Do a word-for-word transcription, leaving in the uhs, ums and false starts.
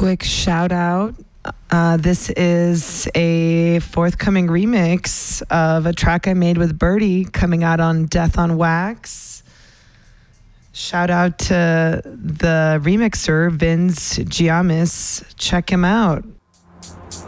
quick shout out. Uh, this is a forthcoming remix of a track I made with Birdie coming out on Death on Wax. Shout out to the remixer, Vince Giamis. Check him out.